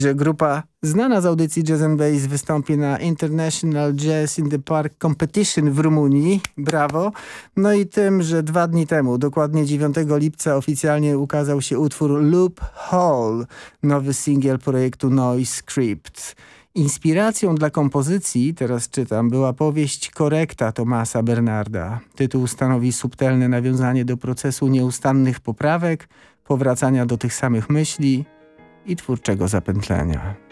że grupa znana z audycji Jazz and Bass wystąpi na International Jazz in the Park Competition w Rumunii. Brawo. No i tym, że 2 dni temu, dokładnie 9 lipca oficjalnie ukazał się utwór Loophole, nowy singiel projektu Noise Crypt. Inspiracją dla kompozycji, teraz czytam, była powieść Korekta Thomasa Bernarda. Tytuł stanowi subtelne nawiązanie do procesu nieustannych poprawek, powracania do tych samych myśli i twórczego zapętlenia.